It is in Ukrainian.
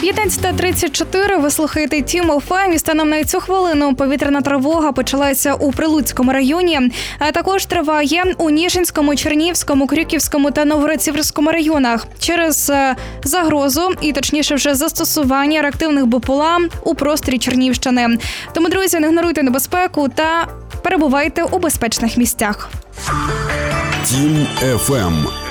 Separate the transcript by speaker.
Speaker 1: 15:34. Ви слухаєте Тім ФМ. І станом на цю хвилину повітряна тривога почалася у Прилуцькому районі. А також триває у Ніжинському, Чернігівському, Крюківському та Новгород-Сіверському районах через загрозу і, точніше, вже застосування реактивних БПЛА у просторі Чернігівщини. Тому, друзі, не ігноруйте небезпеку та перебувайте у безпечних місцях.
Speaker 2: Тім ФМ.